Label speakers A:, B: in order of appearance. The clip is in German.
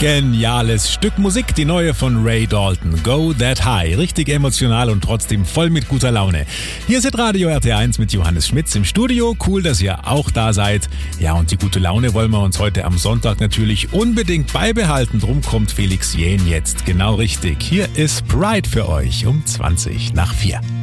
A: Geniales Stück Musik, die neue von Ray Dalton. Go That High. Richtig emotional und trotzdem voll mit guter Laune. Hier ist Radio RT1 mit Johannes Schmitz im Studio. Cool, dass ihr auch da seid. Ja, und die gute Laune wollen wir uns heute am Sonntag natürlich unbedingt beibehalten. Drum kommt Felix Jähn jetzt. Genau richtig. Hier ist Pride für euch um 20 nach 4.